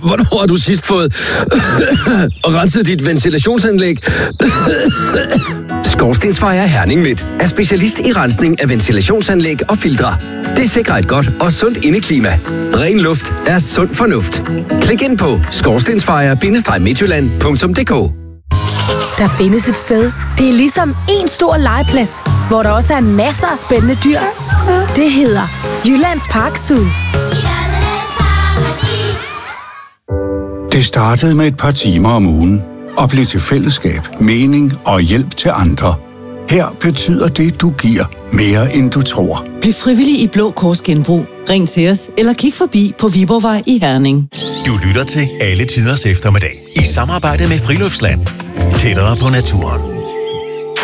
Hvornår har du sidst fået og renset dit ventilationsanlæg? Skorstensfejer Herning Midt er specialist i rensning af ventilationsanlæg og filtre. Det sikrer et godt og sundt indeklima. Ren luft er sund fornuft. Klik ind på skorstensfejer-midtjylland.dk. Der findes et sted. Det er ligesom en stor legeplads, hvor der også er masser af spændende dyr. Det hedder Jyllands Park Zoo. Det startede med et par timer om ugen og blev til fællesskab, mening og hjælp til andre. Her betyder det, du giver, mere end du tror. Bliv frivillig i Blå Kors Genbrug. Ring til os eller kig forbi på Viborgvej i Herning. Du lytter til Alle Tiders Eftermiddag i samarbejde med Friluftsland. Tættere på naturen.